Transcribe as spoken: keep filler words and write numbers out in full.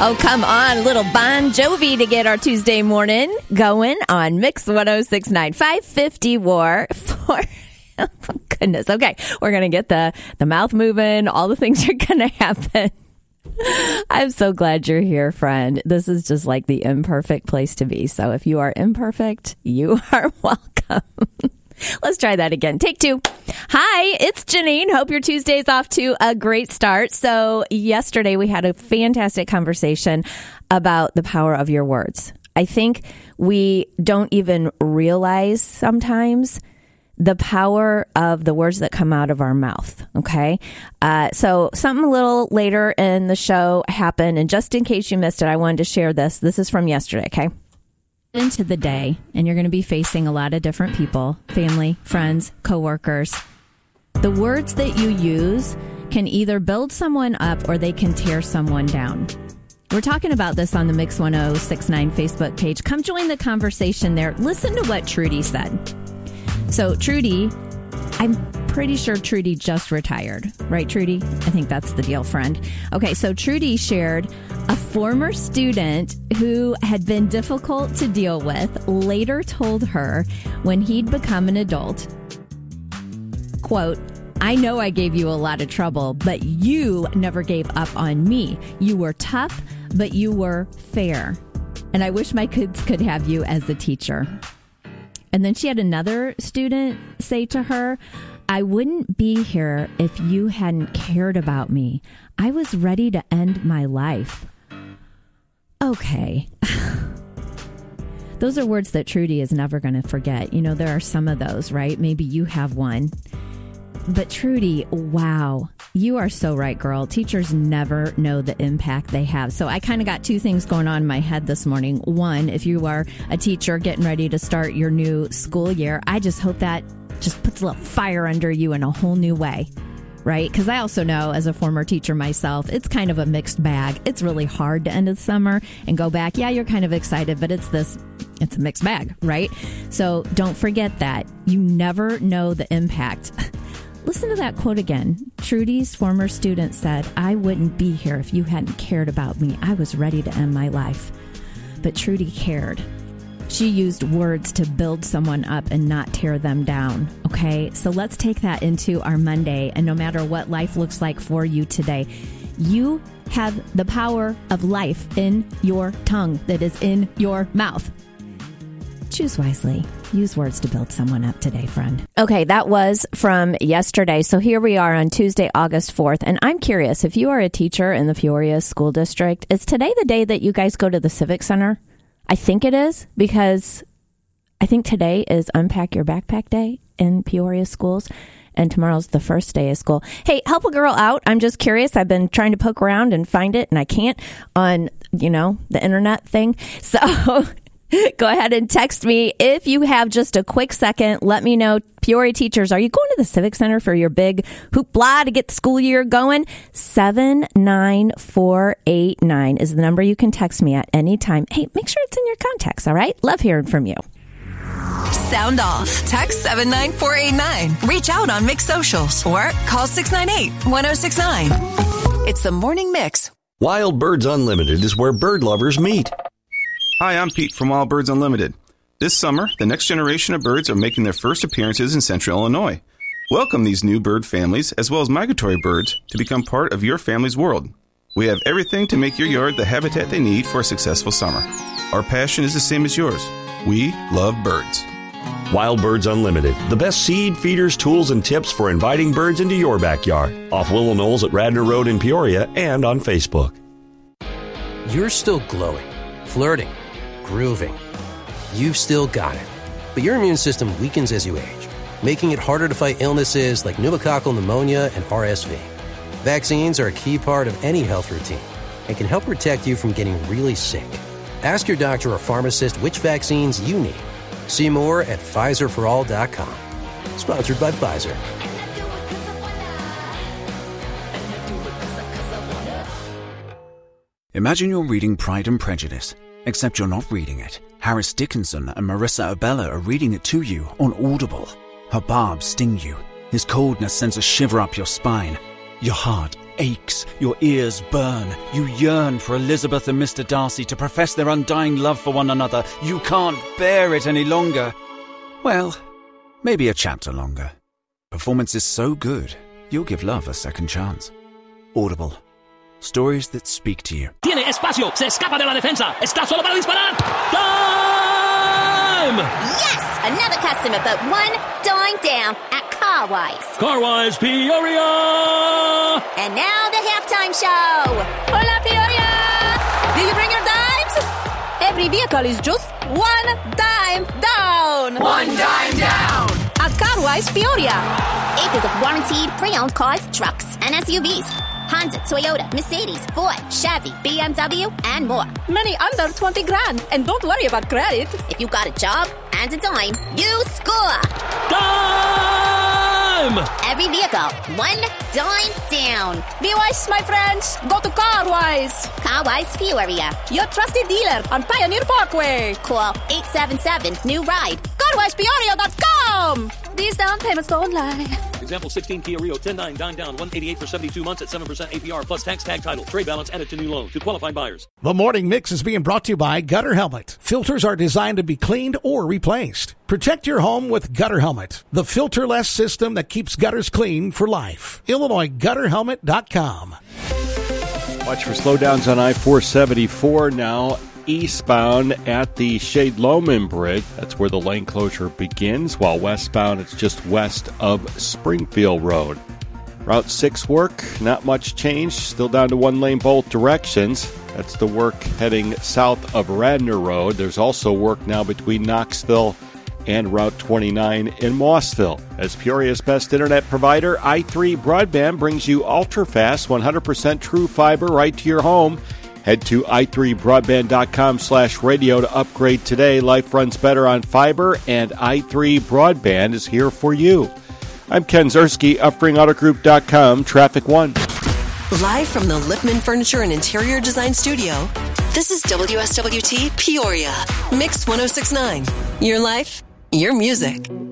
Oh, come on, little Bon Jovi to get our Tuesday morning going on Mix one oh six point nine, five fifty War. For, oh, goodness. Okay, we're going to get the, the mouth moving. All the things are going to happen. I'm so glad you're here, friend. This is just like the imperfect place to be. So if you are imperfect, you are welcome. Let's try that again. Take two. Hi, it's Janine. Hope your Tuesday's off to a great start. So yesterday we had a fantastic conversation about the power of your words. I think we don't even realize sometimes the power of the words that come out of our mouth. Okay. Uh, so something a little later in the show happened. And just in case you missed it, I wanted to share this. This is from yesterday. Okay. Into the day, and you're going to be facing a lot of different people, family, friends, coworkers. The words that you use can either build someone up or they can tear someone down. We're talking about this on the Mix one oh six point nine Facebook page. Come join the conversation there. Listen to what Trudy said. So Trudy, I'm pretty sure Trudy just retired. Right, Trudy? I think that's the deal, friend. Okay, so Trudy shared a former student who had been difficult to deal with later told her when he'd become an adult, quote, "I know I gave you a lot of trouble, but you never gave up on me. You were tough, but you were fair. And I wish my kids could have you as a teacher." And then she had another student say to her, "I wouldn't be here if you hadn't cared about me. I was ready to end my life." Okay. Those are words that Trudy is never going to forget. You know, there are some of those, right? Maybe you have one. But Trudy, wow, you are so right, girl. Teachers never know the impact they have. So I kind of got two things going on in my head this morning. One, if you are a teacher getting ready to start your new school year, I just hope that just puts a little fire under you in a whole new way, right? Because I also know as a former teacher myself, it's kind of a mixed bag. It's really hard to end of the summer and go back. Yeah, you're kind of excited, but it's this, it's a mixed bag, right? So don't forget that. You never know the impact. Listen to that quote again. Trudy's former student said, "I wouldn't be here if you hadn't cared about me. I was ready to end my life." But Trudy cared. She used words to build someone up and not tear them down. Okay, so let's take that into our Monday. And no matter what life looks like for you today, you have the power of life in your tongue that is in your mouth. Choose wisely. Use words to build someone up today, friend. Okay, that was from yesterday. So here we are on Tuesday, August fourth. And I'm curious, if you are a teacher in the Peoria School District, is today the day that you guys go to the Civic Center? I think it is, because I think today is Unpack Your Backpack Day in Peoria schools, and tomorrow's the first day of school. Hey, help a girl out. I'm just curious. I've been trying to poke around and find it, and I can't on, you know, the internet thing. So go ahead and text me if you have just a quick second. Let me know. Peoria teachers, are you going to the Civic Center for your big hoopla to get the school year going? seven nine four eight nine is the number you can text me at any time. Hey, make sure it's in your contacts, all right? Love hearing from you. Sound off. Text seven nine four eight nine. Reach out on Mix Socials or call six nine eight, one oh six nine. It's the Morning Mix. Wild Birds Unlimited is where bird lovers meet. Hi, I'm Pete from Wild Birds Unlimited. This summer, the next generation of birds are making their first appearances in Central Illinois. Welcome these new bird families, as well as migratory birds, to become part of your family's world. We have everything to make your yard the habitat they need for a successful summer. Our passion is the same as yours. We love birds. Wild Birds Unlimited, the best seed, feeders, tools, and tips for inviting birds into your backyard. Off Willow Knolls at Radnor Road in Peoria and on Facebook. You're still glowing, flirting, grooving. You've still got it. But your immune system weakens as you age, making it harder to fight illnesses like pneumococcal pneumonia and R S V. Vaccines are a key part of any health routine and can help protect you from getting really sick. Ask your doctor or pharmacist which vaccines you need. See more at Pfizer for all dot com. Sponsored by Pfizer. Imagine you're reading Pride and Prejudice, except you're not reading it. Harris Dickinson and Marissa Abella are reading it to you on Audible. Her barbs sting you. His coldness sends a shiver up your spine. Your heart aches, your ears burn. You yearn for Elizabeth and Mister Darcy to profess their undying love for one another. You can't bear it any longer. Well, maybe a chapter longer. Performance is so good, you'll give love a second chance. Audible. Stories that speak to you. Tiene espacio, se escapa de la defensa. Está solo para disparar. Time! Yes! Another customer but one dime down at Carwise. Carwise Peoria! And now the halftime show. Hola, Peoria! Did you bring your dimes? Every vehicle is just one dime down. One dime down. At Carwise Peoria. Acres of warranted pre-owned cars, trucks, and S U Vs. Honda, Toyota, Mercedes, Ford, Chevy, B M W, and more. Many under twenty grand. And don't worry about credit. If you got a job and a dime, you score. Dime! Every vehicle, one dime down. Be wise, my friends. Go to Carwise. Carwise Peoria. Your trusted dealer on Pioneer Parkway. Call eight seven seven, new ride. Carwise Peoria dot com. These down payments don't lie. Example sixteen Kia Rio ten nine dime down one eighty-eight for seventy-two months at seven percent A P R plus tax tag title. Trade balance added to new loan to qualifying buyers. The Morning Mix is being brought to you by Gutter Helmet. Filters are designed to be cleaned or replaced. Protect your home with Gutter Helmet, the filterless system that keeps gutters clean for life. Illinois Gutter Helmet dot com. Watch for slowdowns on I four seventy-four now. Eastbound at the Shade Loman Bridge. That's where the lane closure begins, while westbound it's just west of Springfield Road. Route six work, not much change, still down to one lane both directions. That's the work heading south of Radnor Road. There's also work now between Knoxville and Route twenty-nine in Mossville. As Peoria's best internet provider, i three Broadband brings you ultra-fast, one hundred percent true fiber right to your home. Head to i three broadband dot com slash radio to upgrade today. Life runs better on fiber, and i three Broadband is here for you. I'm Ken Zerski, Uppring Auto Group dot com, Traffic One. Live from the Lippman Furniture and Interior Design Studio, this is W S W T Peoria, Mix one oh six point nine. Your life, your music.